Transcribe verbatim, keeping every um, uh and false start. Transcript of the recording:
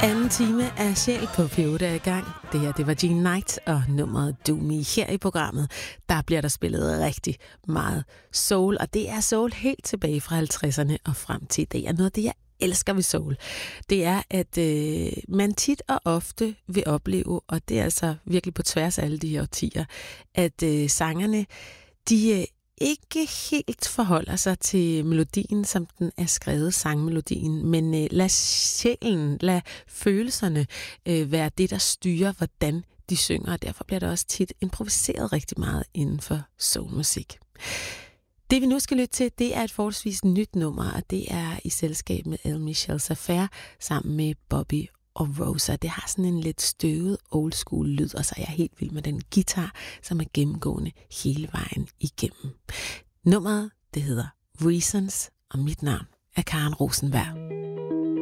Anden time af Sjæl på P otte er i gang. Det her, det var Jean Knight og nummeret Do Me. Her i programmet, der bliver der spillet rigtig meget soul, og det er soul helt tilbage fra halvtredserne og frem til i dag. Og noget af det, jeg elsker ved soul, det er, at øh, man tit og ofte vil opleve, og det er altså virkelig på tværs af alle de her årtier, at øh, sangerne, de øh, ikke helt forholder sig til melodien, som den er skrevet, sangmelodien, men øh, lad sjælen, lad følelserne øh, være det, der styrer, hvordan de synger, og derfor bliver der også tit improviseret rigtig meget inden for soulmusik. Det vi nu skal lytte til, det er et forholdsvis nyt nummer, og det er i selskab med El Michel Zafer sammen med Bobby og Rosa. Det har sådan en lidt støvet old school lyd, og så er jeg helt vild med den guitar, som er gennemgående hele vejen igennem. Nummeret, det hedder Reasons, og mit navn er Karen Rosenberg.